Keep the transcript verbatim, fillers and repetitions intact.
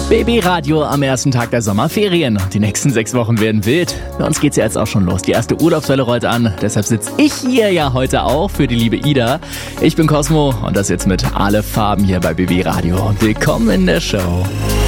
B B Radio am ersten Tag der Sommerferien. Die nächsten sechs Wochen werden wild. Bei uns geht's ja jetzt auch schon los. Die erste Urlaubswelle rollt an. Deshalb sitze ich hier ja heute auch für die liebe Ida. Ich bin Cosmo und das jetzt mit Alle Farben hier bei B B Radio. Willkommen in der Show.